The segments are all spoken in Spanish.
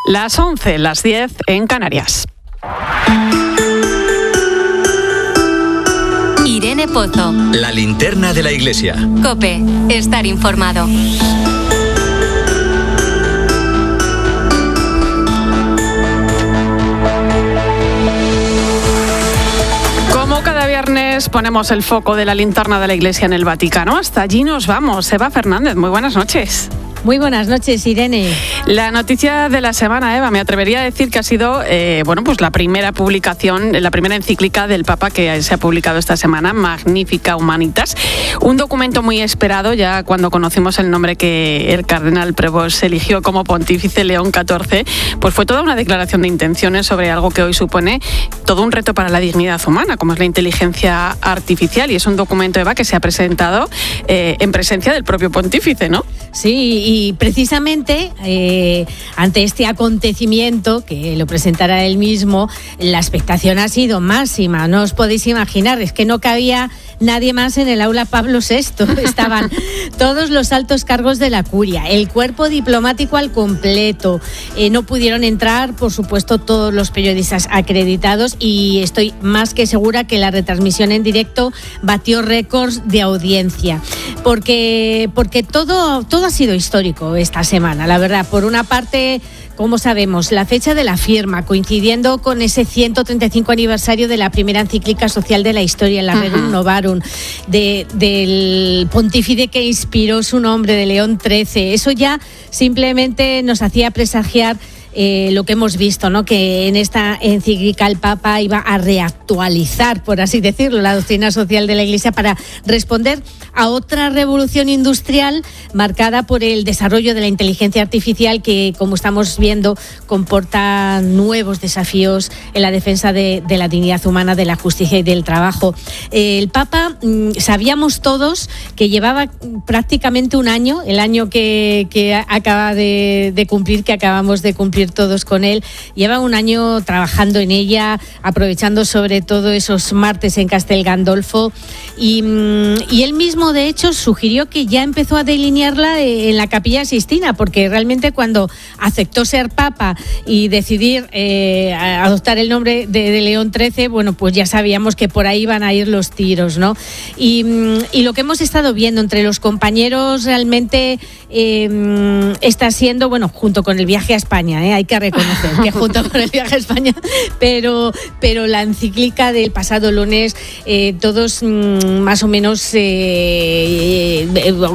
Las 11, las 10 en Canarias. Irene Pozo. La linterna de la iglesia. COPE. Estar informado. Como cada viernes ponemos el foco de la linterna de la iglesia en el Vaticano. Hasta allí nos vamos. Eva Fernández, muy buenas noches. Muy buenas noches, Irene. La noticia de la semana, Eva, me atrevería a decir que ha sido pues la primera publicación, la primera encíclica del Papa que se ha publicado esta semana, Magnificat Humanitas. Un documento muy esperado, ya cuando conocimos el nombre que el cardenal Prevost eligió como pontífice, León XIV, pues fue toda una declaración de intenciones sobre algo que hoy supone todo un reto para la dignidad humana, como es la inteligencia artificial. Y es un documento, Eva, que se ha presentado en presencia del propio pontífice, ¿no? Sí, y precisamente ante este acontecimiento, que lo presentará él mismo, la expectación ha sido máxima. No os podéis imaginar, es que no cabía nadie más en el aula Pablo VI. Estaban todos los altos cargos de la curia, el cuerpo diplomático al completo. No pudieron entrar, por supuesto, todos los periodistas acreditados, y estoy más que segura que la retransmisión en directo batió récords de audiencia. Porque todo ha sido histórico esta semana, la verdad. Por una parte, como sabemos, la fecha de la firma, coincidiendo con ese 135 aniversario de la primera encíclica social de la historia, la Rerum Novarum, del pontífice que inspiró su nombre, de León XIII. Eso ya simplemente nos hacía presagiar lo que hemos visto, ¿no? Que en esta encíclica el Papa iba a reactualizar, por así decirlo, la doctrina social de la Iglesia para responder a otra revolución industrial marcada por el desarrollo de la inteligencia artificial que, como estamos viendo, comporta nuevos desafíos en la defensa de la dignidad humana, de la justicia y del trabajo. El Papa, sabíamos todos que llevaba prácticamente un año, el año que acaba de cumplir, que acabamos de cumplir todos con él, lleva un año trabajando en ella, aprovechando sobre todo esos martes en Castel Gandolfo, y él mismo, de hecho, sugirió que ya empezó a delinearla en la Capilla Sixtina, porque realmente cuando aceptó ser Papa y decidir adoptar el nombre de León XIII, bueno, pues ya sabíamos que por ahí van a ir los tiros, ¿no? Y lo que hemos estado viendo entre los compañeros realmente está siendo, bueno, junto con el viaje a España, hay que reconocer que junto con el viaje a España, pero la encíclica del pasado lunes, todos más o menos se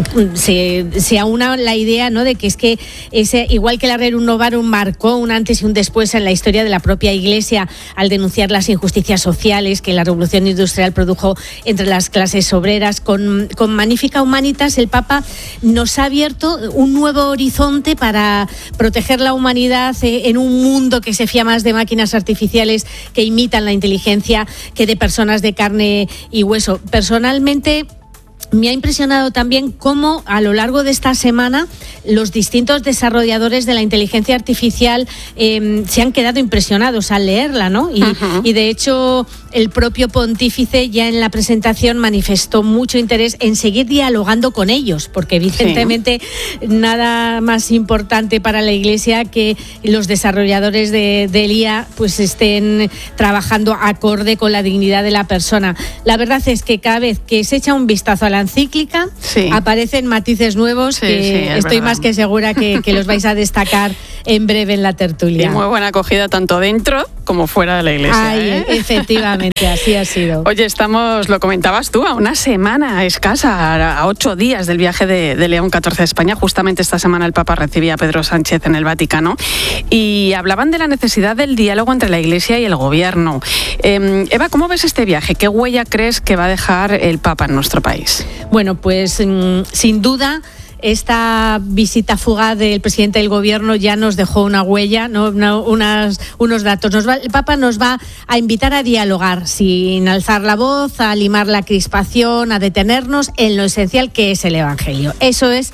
aúna la idea, ¿no?, de que es que igual que la Rerum Novarum marcó un antes y un después en la historia de la propia Iglesia al denunciar las injusticias sociales que la revolución industrial produjo entre las clases obreras, con Magnificat Humanitas el Papa nos ha abierto un nuevo horizonte para proteger la humanidad en un mundo que se fía más de máquinas artificiales que imitan la inteligencia que de personas de carne y hueso. Personalmente, me ha impresionado también cómo a lo largo de esta semana los distintos desarrolladores de la inteligencia artificial se han quedado impresionados al leerla, ¿no? Y de hecho el propio pontífice ya en la presentación manifestó mucho interés en seguir dialogando con ellos, porque evidentemente nada más importante para la Iglesia que los desarrolladores de IA pues estén trabajando acorde con la dignidad de la persona. La verdad es que cada vez que se echa un vistazo a la encíclica aparecen matices nuevos que estoy más que segura que los vais a destacar en breve en la tertulia. Y muy buena acogida tanto dentro como fuera de la Iglesia. Ay, efectivamente, así ha sido. Oye, estamos, lo comentabas tú, a una semana escasa, a 8 días del viaje de León XIV a España. Justamente esta semana el Papa recibía a Pedro Sánchez en el Vaticano y hablaban de la necesidad del diálogo entre la Iglesia y el Gobierno. Eva, ¿cómo ves este viaje? ¿Qué huella crees que va a dejar el Papa en nuestro país? Bueno, pues sin duda esta visita fugaz del presidente del Gobierno ya nos dejó una huella, ¿no? unos datos. El Papa nos va a invitar a dialogar sin alzar la voz, a limar la crispación, a detenernos en lo esencial que es el Evangelio. Eso es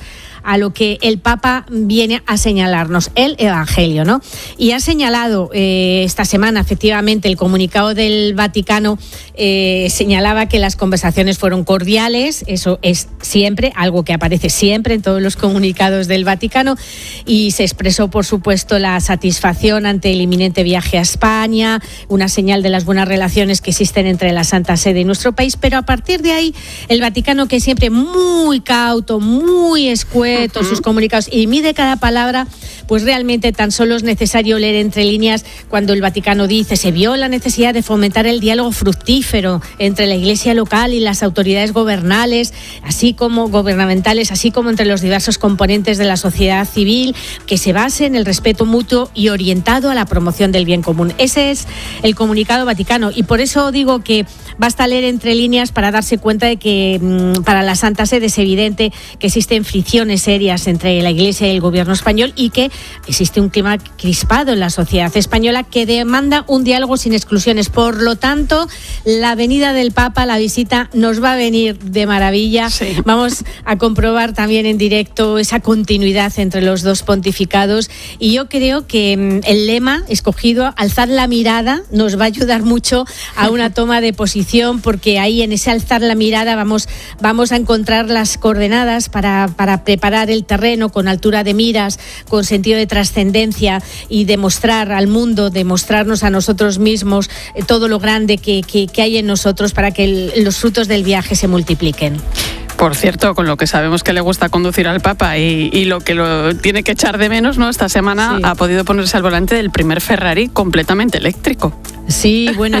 a lo que el Papa viene a señalarnos, el Evangelio, ¿no? Y ha señalado esta semana, efectivamente, el comunicado del Vaticano señalaba que las conversaciones fueron cordiales. Eso es siempre algo que aparece siempre en todos los comunicados del Vaticano, y se expresó, por supuesto, la satisfacción ante el inminente viaje a España, una señal de las buenas relaciones que existen entre la Santa Sede y nuestro país. Pero a partir de ahí, el Vaticano, que es siempre muy cauto, muy escueto sus comunicados y mide cada palabra, pues realmente tan solo es necesario leer entre líneas cuando el Vaticano dice: se vio la necesidad de fomentar el diálogo fructífero entre la Iglesia local y las autoridades gubernamentales, así como entre los diversos componentes de la sociedad civil, que se base en el respeto mutuo y orientado a la promoción del bien común. Ese es el comunicado vaticano, y por eso digo que basta leer entre líneas para darse cuenta de que para la Santa Sede es evidente que existen fricciones serias entre la Iglesia y el gobierno español, y que existe un clima crispado en la sociedad española que demanda un diálogo sin exclusiones. Por lo tanto, la venida del Papa, la visita, nos va a venir de maravilla. Sí. Vamos a comprobar también en directo esa continuidad entre los dos pontificados, y yo creo que el lema escogido, alzar la mirada, nos va a ayudar mucho a una toma de posición, porque ahí en ese alzar la mirada vamos a encontrar las coordenadas para preparar el terreno con altura de miras, con sentido de trascendencia, y demostrar al mundo, demostrarnos a nosotros mismos todo lo grande que hay en nosotros para que los frutos del viaje se multipliquen. Por cierto, con lo que sabemos que le gusta conducir al Papa y lo que lo tiene que echar de menos, ¿no? Esta semana ha podido ponerse al volante del primer Ferrari completamente eléctrico. Sí, bueno,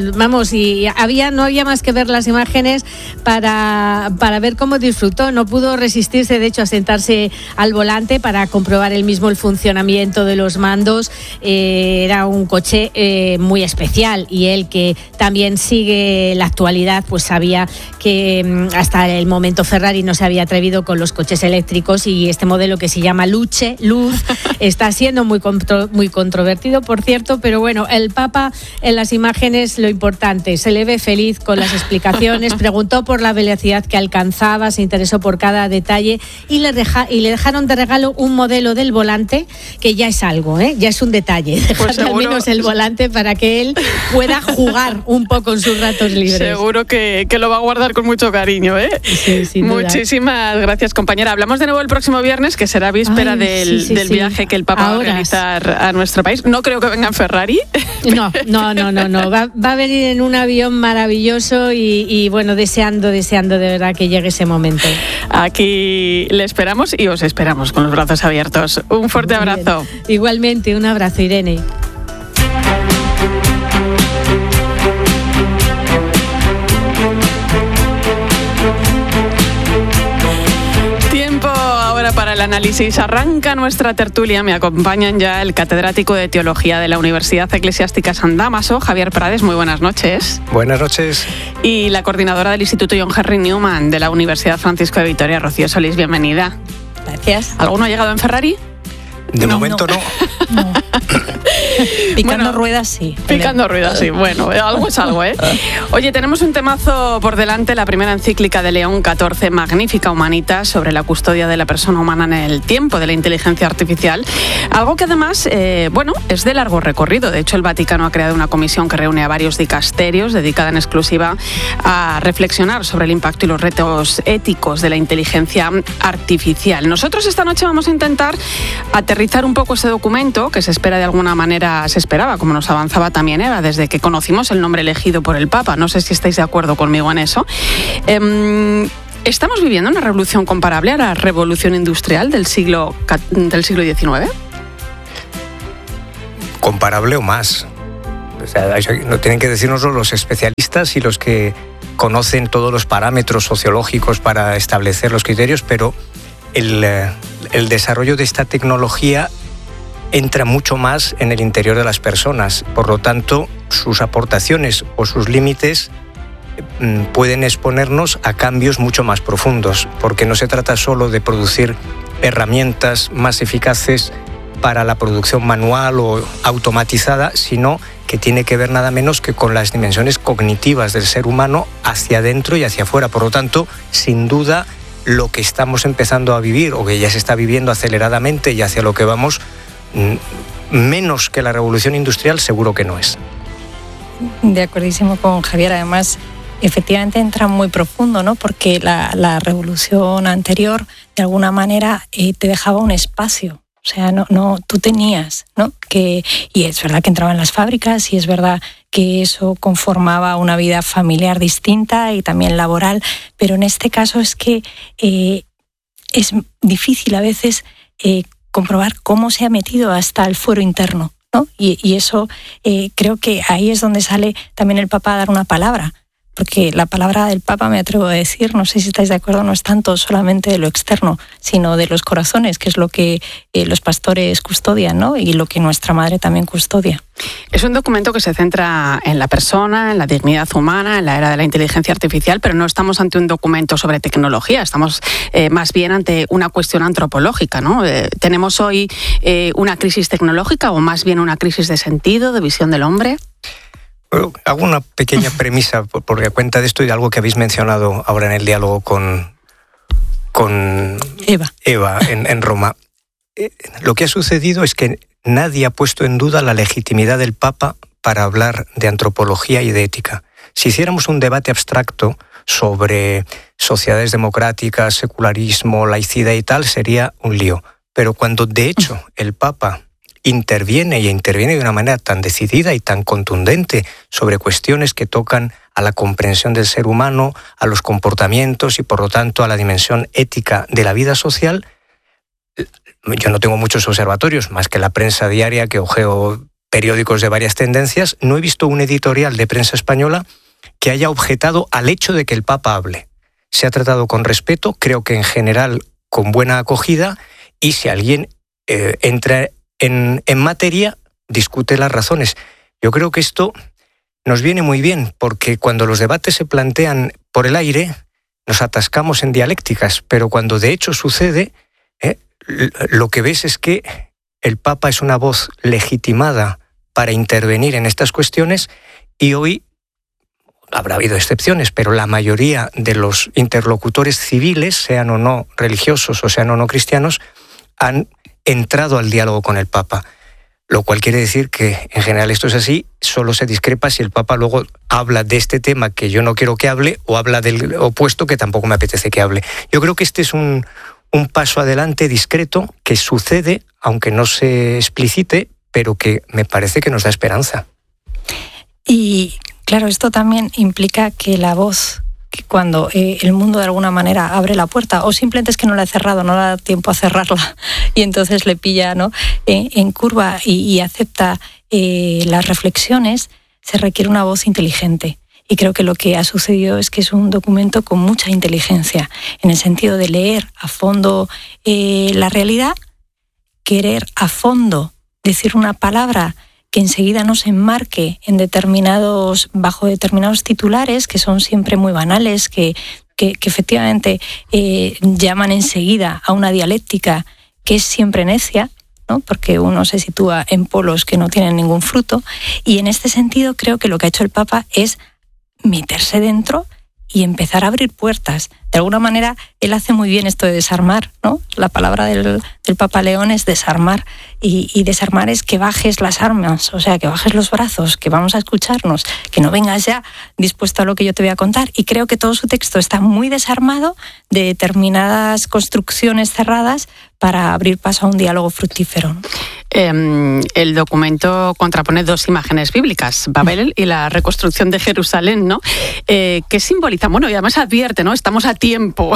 no había más que ver las imágenes para ver cómo disfrutó. No pudo resistirse, de hecho, a sentarse al volante para comprobar él mismo el funcionamiento de los mandos. Era un coche muy especial, y él, que también sigue la actualidad, pues sabía que hasta el momento Ferrari no se había atrevido con los coches eléctricos, y este modelo, que se llama Luz, está siendo muy controvertido, por cierto. Pero bueno, el Papa en las imágenes, lo importante, se le ve feliz con las explicaciones, preguntó por la velocidad que alcanzaba, se interesó por cada detalle, y le dejaron de regalo un modelo del volante, que ya es algo, ya es un detalle, dejarle al menos el volante para que él pueda jugar un poco en sus ratos libres. Seguro que lo va a guardar con mucho cariño, ¿eh? Sí, sin duda. Muchísimas gracias, compañera. Hablamos de nuevo el próximo viernes, que será víspera del viaje que el Papa va a realizar a nuestro país. No creo que venga en Ferrari. No. Va a venir en un avión maravilloso, y bueno, deseando de verdad que llegue ese momento. Aquí le esperamos y os esperamos con los brazos abiertos. Un fuerte abrazo. Igualmente, un abrazo, Irene. Para el análisis arranca nuestra tertulia. Me acompañan ya el catedrático de Teología de la Universidad Eclesiástica San Dámaso, Javier Prades. Muy buenas noches. Buenas noches. Y la coordinadora del Instituto John Henry Newman de la Universidad Francisco de Vitoria, Rocío Solís. Bienvenida. Gracias. ¿Alguno ha llegado en Ferrari? De momento no. Picando ruedas, sí. Picando ruedas, sí. Bueno, algo es algo, ¿eh? Oye, tenemos un temazo por delante, la primera encíclica de León XIV, Magnificat Humanitas, sobre la custodia de la persona humana en el tiempo de la inteligencia artificial. Algo que además, es de largo recorrido. De hecho, el Vaticano ha creado una comisión que reúne a varios dicasterios, dedicada en exclusiva a reflexionar sobre el impacto y los retos éticos de la inteligencia artificial. Nosotros esta noche vamos a intentar aterrizar un poco ese documento, que se esperaba, como nos avanzaba también Eva, desde que conocimos el nombre elegido por el Papa. No sé si estáis de acuerdo conmigo en eso. ¿Estamos viviendo una revolución comparable a la revolución industrial del siglo XIX? Comparable o más. O sea, no tienen que decirnoslo los especialistas y los que conocen todos los parámetros sociológicos para establecer los criterios, pero el desarrollo de esta tecnología entra mucho más en el interior de las personas. Por lo tanto, sus aportaciones o sus límites pueden exponernos a cambios mucho más profundos, porque no se trata solo de producir herramientas más eficaces para la producción manual o automatizada, sino que tiene que ver nada menos que con las dimensiones cognitivas del ser humano hacia adentro y hacia afuera. Por lo tanto, sin duda, lo que estamos empezando a vivir o que ya se está viviendo aceleradamente y hacia lo que vamos, menos que la revolución industrial seguro que no es. De acuerdísimo con Javier. Además, efectivamente entra muy profundo, ¿no? Porque la revolución anterior, de alguna manera, te dejaba un espacio. O sea, no, tú tenías, ¿no? Y es verdad que entraba en las fábricas y es verdad que eso conformaba una vida familiar distinta y también laboral, pero en este caso es que es difícil a veces comprobar cómo se ha metido hasta el fuero interno, ¿no? Y eso creo que ahí es donde sale también el Papa a dar una palabra, porque la palabra del Papa, me atrevo a decir, no sé si estáis de acuerdo, no es tanto solamente de lo externo, sino de los corazones, que es lo que los pastores custodian, ¿no? Y lo que nuestra madre también custodia. Es un documento que se centra en la persona, en la dignidad humana, en la era de la inteligencia artificial, pero no estamos ante un documento sobre tecnología, estamos más bien ante una cuestión antropológica, ¿no? ¿Tenemos hoy una crisis tecnológica o más bien una crisis de sentido, de visión del hombre? Bueno, hago una pequeña premisa porque a cuenta de esto y de algo que habéis mencionado ahora en el diálogo con Eva en Roma. Lo que ha sucedido es que nadie ha puesto en duda la legitimidad del Papa para hablar de antropología y de ética. Si hiciéramos un debate abstracto sobre sociedades democráticas, secularismo, laicidad y tal, sería un lío. Pero cuando de hecho el Papa interviene de una manera tan decidida y tan contundente sobre cuestiones que tocan a la comprensión del ser humano, a los comportamientos y por lo tanto a la dimensión ética de la vida social, yo no tengo muchos observatorios, más que la prensa diaria, que ojeo periódicos de varias tendencias, no he visto un editorial de prensa española que haya objetado al hecho de que el Papa hable. Se ha tratado con respeto, creo que en general con buena acogida, y si alguien entra en materia, discute las razones. Yo creo que esto nos viene muy bien, porque cuando los debates se plantean por el aire, nos atascamos en dialécticas, pero cuando de hecho sucede, lo que ves es que el Papa es una voz legitimada para intervenir en estas cuestiones, y hoy habrá habido excepciones, pero la mayoría de los interlocutores civiles, sean o no religiosos o sean o no cristianos, han entrado al diálogo con el Papa, lo cual quiere decir que en general esto es así. Solo se discrepa si el Papa luego habla de este tema que yo no quiero que hable o habla del opuesto que tampoco me apetece que hable. Yo creo que este es un paso adelante discreto que sucede, aunque no se explicite, pero que me parece que nos da esperanza. Y claro, esto también implica que la voz, que cuando el mundo de alguna manera abre la puerta, o simplemente es que no la he cerrado, no da tiempo a cerrarla, y entonces le pilla, ¿no?, en curva y acepta las reflexiones, se requiere una voz inteligente. Y creo que lo que ha sucedido es que es un documento con mucha inteligencia, en el sentido de leer a fondo la realidad, querer a fondo decir una palabra que enseguida no se enmarque bajo determinados titulares que son siempre muy banales, que efectivamente llaman enseguida a una dialéctica que es siempre necia, ¿no? Porque uno se sitúa en polos que no tienen ningún fruto, y en este sentido creo que lo que ha hecho el Papa es meterse dentro y empezar a abrir puertas. De alguna manera, él hace muy bien esto de desarmar, ¿no? La palabra del Papa León es desarmar, y desarmar es que bajes las armas, o sea, que bajes los brazos, que vamos a escucharnos, que no vengas ya dispuesto a lo que yo te voy a contar. Y creo que todo su texto está muy desarmado de determinadas construcciones cerradas para abrir paso a un diálogo fructífero. El documento contrapone dos imágenes bíblicas, Babel y la reconstrucción de Jerusalén, ¿no? ¿Qué simboliza? Bueno, y además advierte, ¿no? Estamos a tiempo.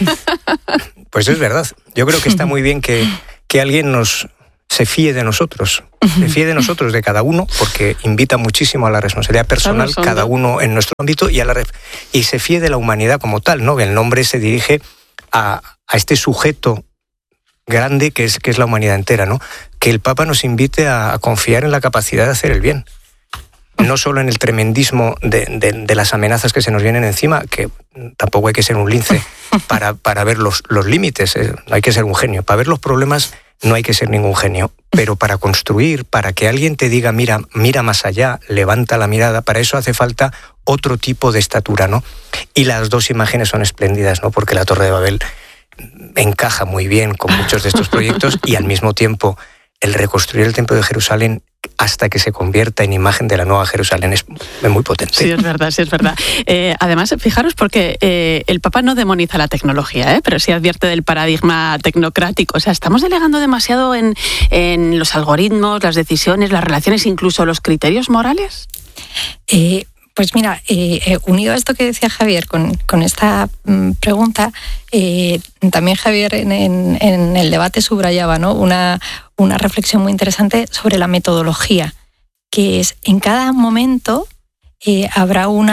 Pues es verdad. Yo creo que está muy bien que alguien se fíe de nosotros. Se fíe de nosotros, de cada uno, porque invita muchísimo a la responsabilidad personal, cada uno en nuestro ámbito, y se fíe de la humanidad como tal, ¿no? El nombre se dirige a este sujeto grande que es la humanidad entera, ¿no? Que el Papa nos invite a confiar en la capacidad de hacer el bien. No solo en el tremendismo de las amenazas que se nos vienen encima, que tampoco hay que ser un lince para ver los límites, no hay que ser un genio. Para ver los problemas no hay que ser ningún genio, pero para construir, para que alguien te diga, mira más allá, levanta la mirada, para eso hace falta otro tipo de estatura, ¿no? Y las dos imágenes son espléndidas, ¿no? Porque la Torre de Babel encaja muy bien con muchos de estos proyectos y al mismo tiempo el reconstruir el Templo de Jerusalén hasta que se convierta en imagen de la nueva Jerusalén es muy potente. Sí, es verdad, sí, es verdad. Además, fijaros porque el Papa no demoniza la tecnología, pero sí advierte del paradigma tecnocrático. O sea, estamos delegando demasiado en los algoritmos, las decisiones, las relaciones, incluso los criterios morales. Pues mira, unido a esto que decía Javier con esta pregunta, también Javier en el debate subrayaba, ¿no?, una reflexión muy interesante sobre la metodología, que es en cada momento habrá un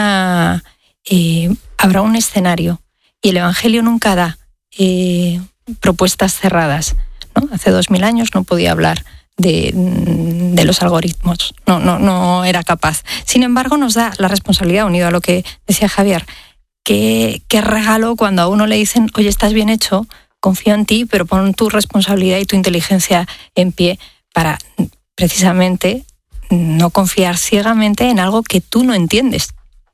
escenario y el Evangelio nunca da propuestas cerradas, ¿no? Hace 2000 años no podía hablar de los algoritmos, no era capaz. Sin embargo, nos da la responsabilidad, unido a lo que decía Javier, qué regalo cuando a uno le dicen, oye, estás bien hecho, confío en ti, pero pon tu responsabilidad y tu inteligencia en pie para precisamente no confiar ciegamente en algo que tú no entiendes.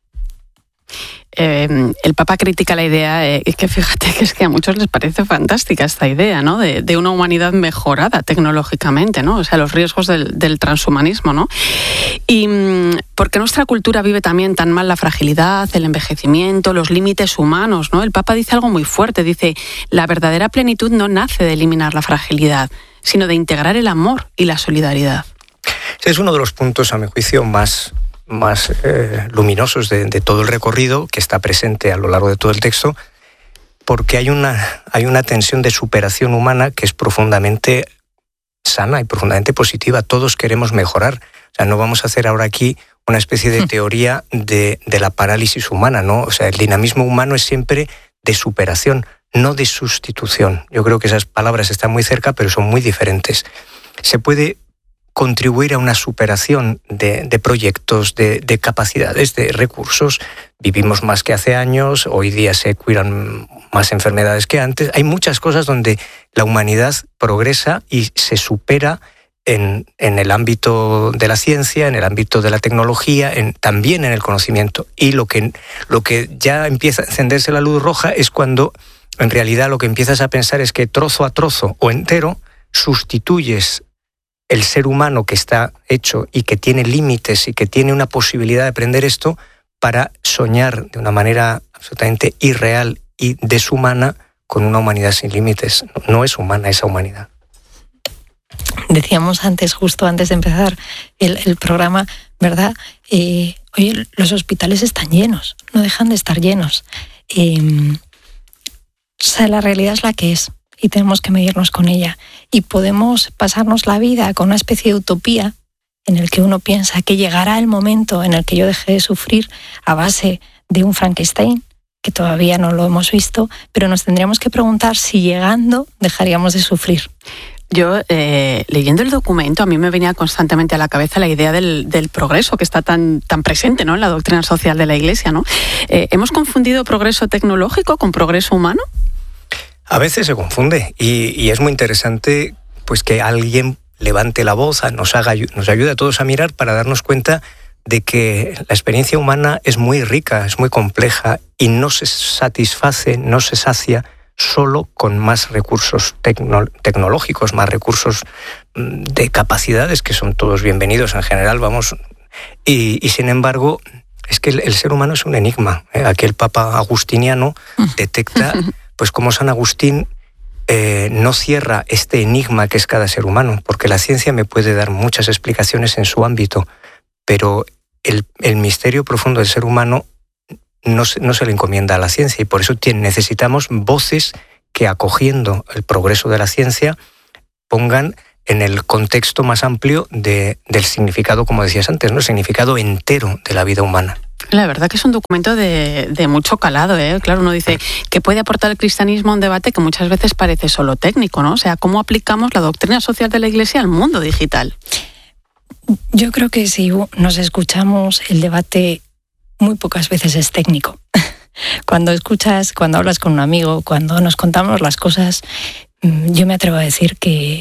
El Papa critica la idea, es que fíjate que es que a muchos les parece fantástica esta idea, ¿no?, de una humanidad mejorada tecnológicamente, ¿no? O sea, los riesgos del transhumanismo, ¿no? Y ¿por qué nuestra cultura vive también tan mal la fragilidad, el envejecimiento, los límites humanos, ¿no? El Papa dice algo muy fuerte, dice, la verdadera plenitud no nace de eliminar la fragilidad, sino de integrar el amor y la solidaridad. Es uno de los puntos, a mi juicio, más luminosos de todo el recorrido, que está presente a lo largo de todo el texto, porque hay una tensión de superación humana que es profundamente sana y profundamente positiva. Todos queremos mejorar. O sea, no vamos a hacer ahora aquí una especie de teoría de la parálisis humana, ¿no? O sea, el dinamismo humano es siempre de superación, no de sustitución. Yo creo que esas palabras están muy cerca, pero son muy diferentes. Se puede contribuir a una superación de proyectos, de capacidades, de recursos. Vivimos más que hace años, hoy día se curan más enfermedades que antes. Hay muchas cosas donde la humanidad progresa y se supera en el ámbito de la ciencia, en el ámbito de la tecnología, también en el conocimiento. Y lo que ya empieza a encenderse la luz roja es cuando en realidad lo que empiezas a pensar es que trozo a trozo o entero sustituyes el ser humano que está hecho y que tiene límites y que tiene una posibilidad de aprender esto para soñar de una manera absolutamente irreal y deshumana con una humanidad sin límites. No es humana esa humanidad. Decíamos antes, justo antes de empezar el programa, ¿verdad? Oye, los hospitales están llenos, no dejan de estar llenos. O sea, la realidad es la que es. Y tenemos que medirnos con ella. Y podemos pasarnos la vida con una especie de utopía en el que uno piensa que llegará el momento en el que yo deje de sufrir a base de un Frankenstein, que todavía no lo hemos visto, pero nos tendríamos que preguntar si llegando dejaríamos de sufrir. Yo, leyendo el documento, a mí me venía constantemente a la cabeza la idea del progreso que está tan presente, ¿no?, en la doctrina social de la Iglesia, ¿no? ¿Hemos confundido progreso tecnológico con progreso humano? A veces se confunde y es muy interesante pues que alguien levante la voz, nos ayude a todos a mirar para darnos cuenta de que la experiencia humana es muy rica, es muy compleja y no se satisface, no se sacia solo con más recursos tecnológicos, más recursos de capacidades, que son todos bienvenidos en general, vamos. Y sin embargo, es que el ser humano es un enigma. Aquí el Papa agustiniano detecta pues como San Agustín no cierra este enigma que es cada ser humano, porque la ciencia me puede dar muchas explicaciones en su ámbito, pero el misterio profundo del ser humano no se le encomienda a la ciencia, y por eso necesitamos voces que, acogiendo el progreso de la ciencia, pongan en el contexto más amplio del significado, como decías antes, ¿no?, el significado entero de la vida humana. La verdad que es un documento de mucho calado, ¿eh? Claro, uno dice que puede aportar el cristianismo a un debate que muchas veces parece solo técnico, ¿no? O sea, ¿cómo aplicamos la doctrina social de la Iglesia al mundo digital? Yo creo que si nos escuchamos, el debate muy pocas veces es técnico. Cuando hablas con un amigo, cuando nos contamos las cosas, yo me atrevo a decir que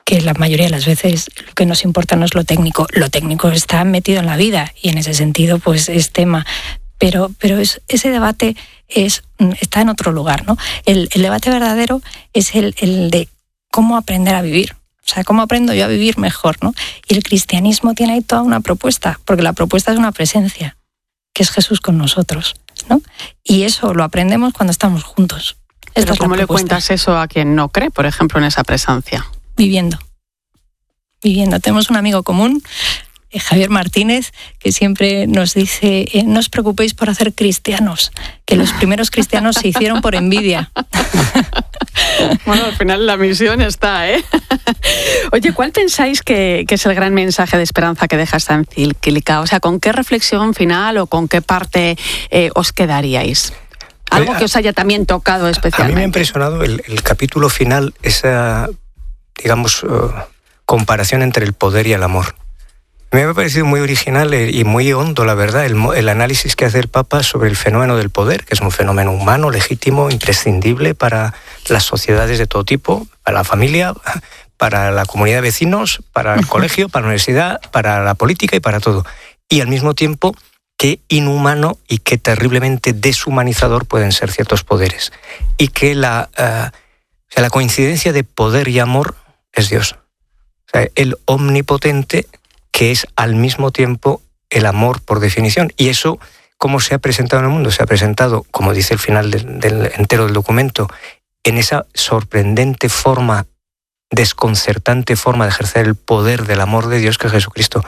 que la mayoría de las veces lo que nos importa no es lo técnico está metido en la vida y en ese sentido pues es tema, pero ese debate está en otro lugar, ¿no? El debate verdadero es el de cómo aprender a vivir. O sea, ¿cómo aprendo yo a vivir mejor, ¿no? Y el cristianismo tiene ahí toda una propuesta, porque la propuesta es una presencia, que es Jesús con nosotros, ¿no? Y eso lo aprendemos cuando estamos juntos. Pero ¿cómo le cuentas eso a quien no cree, por ejemplo, en esa presencia? Viviendo. Tenemos un amigo común, Javier Martínez, que siempre nos dice, no os preocupéis por hacer cristianos, que los primeros cristianos se hicieron por envidia. Bueno, al final la misión está, ¿eh? Oye, ¿cuál pensáis que es el gran mensaje de esperanza que deja esta encíclica? O sea, ¿con qué reflexión final o con qué parte os quedaríais? Algo que os haya también tocado especialmente. A mí me ha impresionado el capítulo final, esa, digamos, comparación entre el poder y el amor. Me ha parecido muy original y muy hondo, la verdad, el análisis que hace el Papa sobre el fenómeno del poder, que es un fenómeno humano, legítimo, imprescindible para las sociedades de todo tipo, para la familia, para la comunidad de vecinos, para el colegio, para la universidad, para la política y para todo. Y al mismo tiempo, qué inhumano y qué terriblemente deshumanizador pueden ser ciertos poderes. Y que la coincidencia de poder y amor es Dios. O sea, el omnipotente, que es al mismo tiempo el amor por definición. Y eso, ¿cómo se ha presentado en el mundo? Se ha presentado, como dice el final del entero del documento, en esa sorprendente forma, desconcertante forma de ejercer el poder del amor de Dios, que es Jesucristo.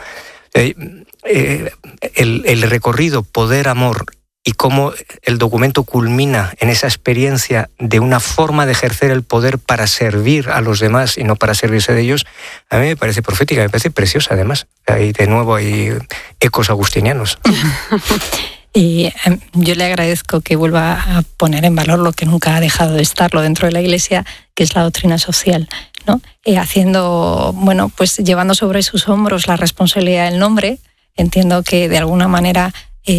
El recorrido poder-amor y cómo el documento culmina en esa experiencia de una forma de ejercer el poder para servir a los demás y no para servirse de ellos, a mí me parece profética, me parece preciosa además. Ahí de nuevo hay ecos agustinianos. Y yo le agradezco que vuelva a poner en valor lo que nunca ha dejado de estarlo dentro de la Iglesia, que es la doctrina social, ¿no? Haciendo, bueno, pues llevando sobre sus hombros la responsabilidad del nombre. Entiendo que de alguna manera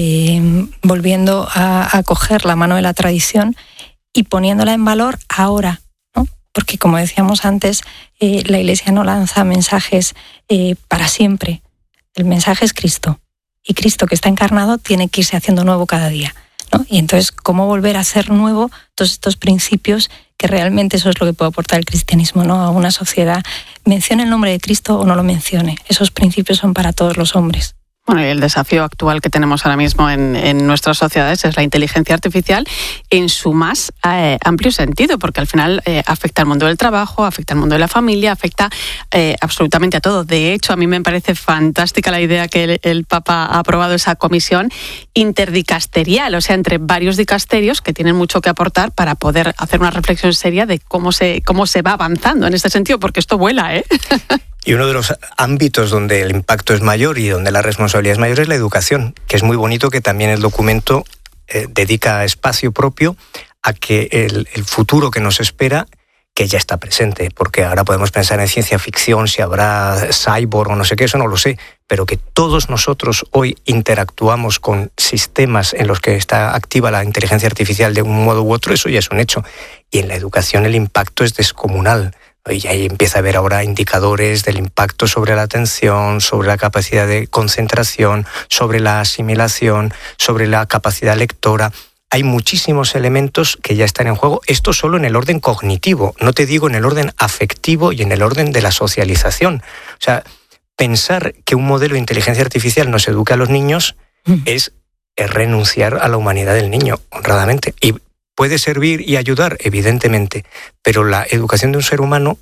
volviendo a coger la mano de la tradición y poniéndola en valor ahora, ¿no? Porque como decíamos antes, la Iglesia no lanza mensajes para siempre. El mensaje es Cristo. Y Cristo, que está encarnado, tiene que irse haciendo nuevo cada día, ¿no? Y entonces, ¿cómo volver a hacer nuevo todos estos principios que realmente eso es lo que puede aportar el cristianismo, ¿no? A una sociedad? Mencione el nombre de Cristo o no lo mencione. Esos principios son para todos los hombres. Bueno, y el desafío actual que tenemos ahora mismo en nuestras sociedades es la inteligencia artificial en su más amplio sentido, porque al final afecta al mundo del trabajo, afecta al mundo de la familia, afecta absolutamente a todo. De hecho, a mí me parece fantástica la idea que el Papa ha aprobado esa comisión interdicasterial, o sea, entre varios dicasterios que tienen mucho que aportar para poder hacer una reflexión seria de cómo se va avanzando en este sentido, porque esto vuela, ¿eh? Y uno de los ámbitos donde el impacto es mayor y donde la responsabilidad es mayor es la educación, que es muy bonito que también el documento dedica espacio propio a que el futuro que nos espera, que ya está presente, porque ahora podemos pensar en ciencia ficción, si habrá cyborg o no sé qué, eso no lo sé, pero que todos nosotros hoy interactuamos con sistemas en los que está activa la inteligencia artificial de un modo u otro, eso ya es un hecho. Y en la educación el impacto es descomunal. Y ahí empieza a haber ahora indicadores del impacto sobre la atención, sobre la capacidad de concentración, sobre la asimilación, sobre la capacidad lectora. Hay muchísimos elementos que ya están en juego. Esto solo en el orden cognitivo, no te digo en el orden afectivo y en el orden de la socialización. O sea, pensar que un modelo de inteligencia artificial nos eduque a los niños es renunciar a la humanidad del niño, honradamente. Y puede servir y ayudar, evidentemente, pero la educación de un ser humano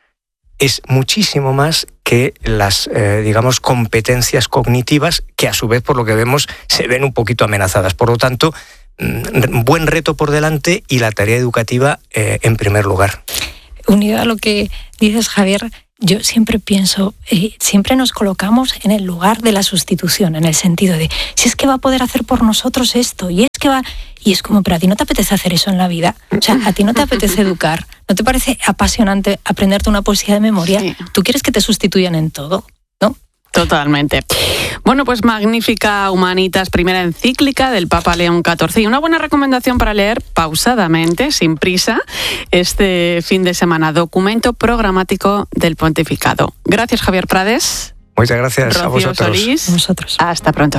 es muchísimo más que las, digamos, competencias cognitivas que a su vez, por lo que vemos, se ven un poquito amenazadas. Por lo tanto, buen reto por delante y la tarea educativa en primer lugar. Unido a lo que dices, Javier, yo siempre pienso, siempre nos colocamos en el lugar de la sustitución, en el sentido de, si es que va a poder hacer por nosotros esto, y es que va... Y es como, pero ¿a ti no te apetece hacer eso en la vida? O sea, ¿a ti no te apetece educar? ¿No te parece apasionante aprenderte una poesía de memoria? Sí. ¿Tú quieres que te sustituyan en todo? ¿No? Totalmente. Bueno, pues Magnifica Humanitas, primera encíclica del Papa León XIV. Y una buena recomendación para leer pausadamente, sin prisa, este fin de semana. Documento programático del pontificado. Gracias, Javier Prades. Muchas gracias. Rocío a vosotros. Solís. A vosotros. Hasta pronto.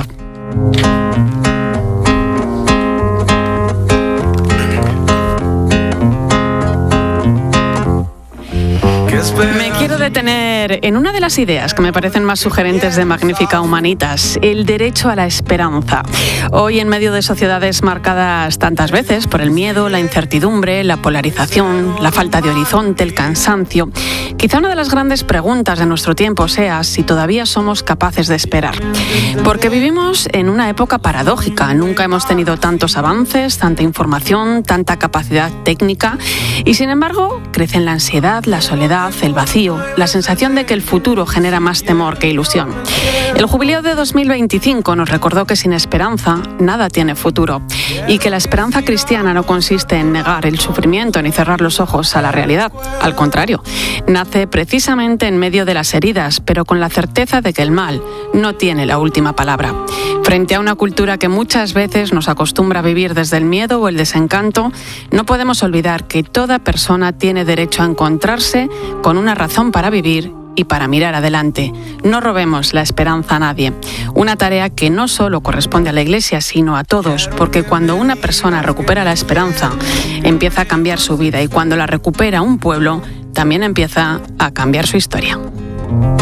Me quiero detener en una de las ideas que me parecen más sugerentes de Magnifica Humanitas, el derecho a la esperanza. Hoy, en medio de sociedades marcadas tantas veces por el miedo, la incertidumbre, la polarización, la falta de horizonte, el cansancio, quizá una de las grandes preguntas de nuestro tiempo sea si todavía somos capaces de esperar. Porque vivimos en una época paradójica. Nunca hemos tenido tantos avances, tanta información, tanta capacidad técnica y, sin embargo, crecen la ansiedad, la soledad, el vacío, la sensación de que el futuro genera más temor que ilusión. El jubileo de 2025 nos recordó que sin esperanza nada tiene futuro y que la esperanza cristiana no consiste en negar el sufrimiento ni cerrar los ojos a la realidad. Al contrario, nace precisamente en medio de las heridas, pero con la certeza de que el mal no tiene la última palabra. Frente a una cultura que muchas veces nos acostumbra a vivir desde el miedo o el desencanto, no podemos olvidar que toda persona tiene derecho a encontrarse con una razón para vivir y para mirar adelante. No robemos la esperanza a nadie. Una tarea que no solo corresponde a la Iglesia, sino a todos, porque cuando una persona recupera la esperanza, empieza a cambiar su vida, y cuando la recupera un pueblo, también empieza a cambiar su historia.